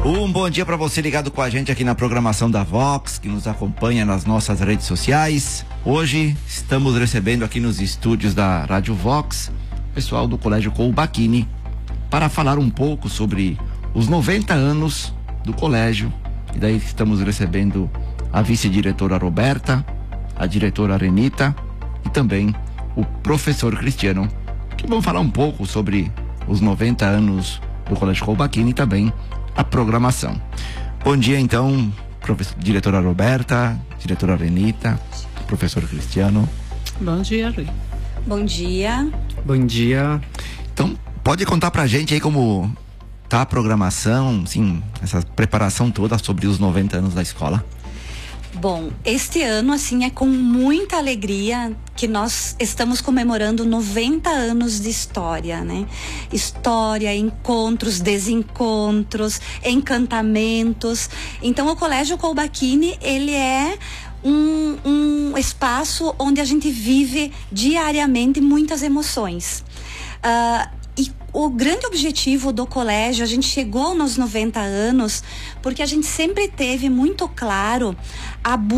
Um bom dia para você ligado com a gente aqui na programação da Vox, que nos acompanha nas nossas redes sociais. Hoje estamos recebendo aqui nos estúdios da Rádio Vox o pessoal do Colégio Coubachini para falar um pouco sobre os 90 anos do colégio. E daí estamos recebendo a vice-diretora Roberta, a diretora Renita e também o professor Cristiano, que vão falar um pouco sobre os 90 anos do Colégio Coubachini e também a programação. Bom dia então, diretora Roberta, diretora Renita, professor Cristiano. Bom dia, Rui. Bom dia. Bom dia. Então, pode contar pra gente aí como tá a programação, sim, essa preparação toda sobre os 90 anos da escola? Bom, este ano, assim, é com muita alegria que nós estamos comemorando 90 anos de história, né? História, encontros, desencontros, encantamentos. Então, o Colégio Coubachini, ele é um espaço onde a gente vive diariamente muitas emoções. E o grande objetivo do colégio, a gente chegou nos 90 anos, porque a gente sempre teve muito claro a